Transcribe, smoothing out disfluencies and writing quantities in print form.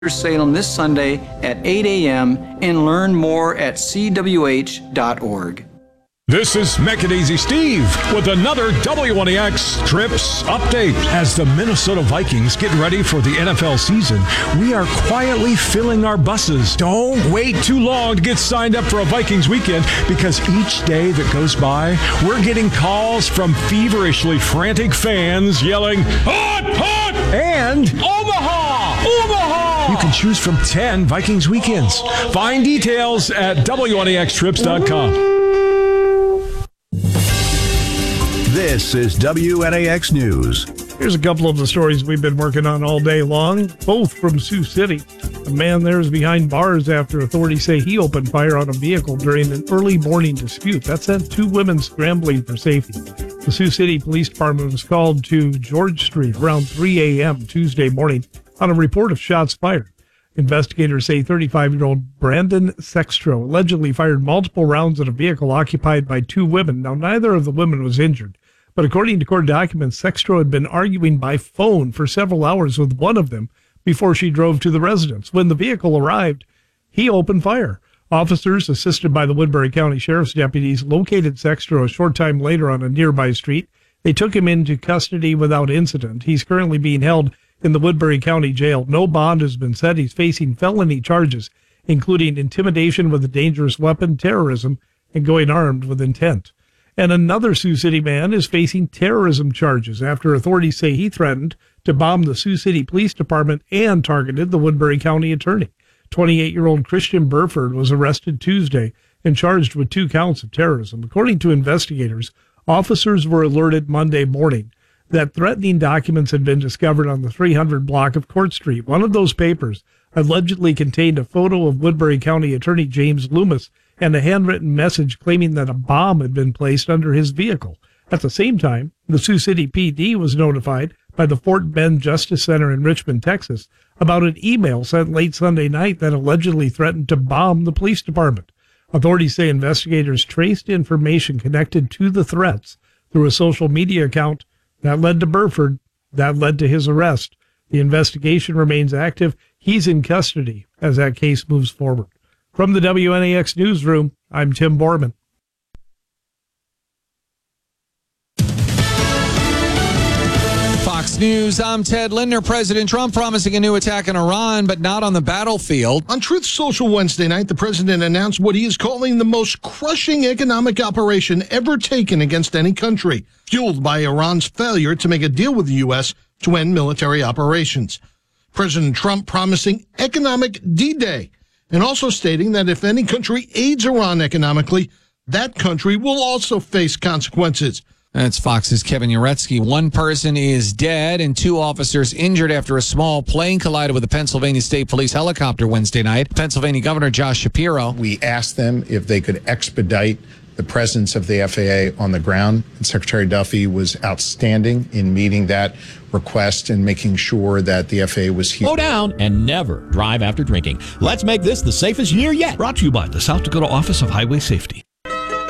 Salem this Sunday at 8 a.m. and learn more at cwh.org. This is Make It Easy Steve with another W1EX Trips update. As the Minnesota Vikings get ready for the NFL season, we are quietly filling our buses. Don't wait too long to get signed up for a Vikings weekend, because each day that goes by, we're getting calls from feverishly frantic fans yelling, "Hot, hot!" and "Omaha, Omaha!" You can choose from 10 Vikings weekends. Find details at W1EXTrips.com. This is WNAX News. Here's a couple of the stories we've been working on all day long, both from Sioux City. A man there is behind bars after authorities say he opened fire on a vehicle during an early morning dispute. That sent 2 women scrambling for safety. The Sioux City Police Department was called to George Street around 3 a.m. Tuesday morning on a report of shots fired. Investigators say 35-year-old Brandon Sextro allegedly fired multiple rounds at a vehicle occupied by 2 women. Now, neither of the women was injured, but according to court documents, Sextro had been arguing by phone for several hours with one of them before she drove to the residence. When the vehicle arrived, he opened fire. Officers, assisted by the Woodbury County Sheriff's deputies, located Sextro a short time later on a nearby street. They took him into custody without incident. He's currently being held in the Woodbury County Jail. No bond has been set. He's facing felony charges, including intimidation with a dangerous weapon, terrorism, and going armed with intent. And another Sioux City man is facing terrorism charges after authorities say he threatened to bomb the Sioux City Police Department and targeted the Woodbury County attorney. 28-year-old Christian Burford was arrested Tuesday and charged with 2 counts of terrorism. According to investigators, officers were alerted Monday morning that threatening documents had been discovered on the 300 block of Court Street. One of those papers allegedly contained a photo of Woodbury County Attorney James Loomis and a handwritten message claiming that a bomb had been placed under his vehicle. At the same time, the Sioux City PD was notified by the Fort Bend Justice Center in Richmond, Texas, about an email sent late Sunday night that allegedly threatened to bomb the police department. Authorities say investigators traced information connected to the threats through a social media account that led to Burford. That led to his arrest. The investigation remains active. He's in custody as that case moves forward. From the WNAX newsroom, I'm Tim Borman. Fox News, I'm Ted Lindner. President Trump promising a new attack on Iran, but not on the battlefield. On Truth Social Wednesday night, the president announced what he is calling the most crushing economic operation ever taken against any country, fueled by Iran's failure to make a deal with the U.S. to end military operations. President Trump promising economic D-Day, and also stating that if any country aids Iran economically, that country will also face consequences. That's Fox's Kevin Uretsky. 1 person is dead and 2 officers injured after a small plane collided with a Pennsylvania State Police helicopter Wednesday night. Pennsylvania Governor Josh Shapiro. We asked them if they could expedite the presence of the FAA on the ground. And Secretary Duffy was outstanding in meeting that request and making sure that the FAA was here. Slow down and never drive after drinking. Let's make this the safest year yet. Brought to you by the South Dakota Office of Highway Safety.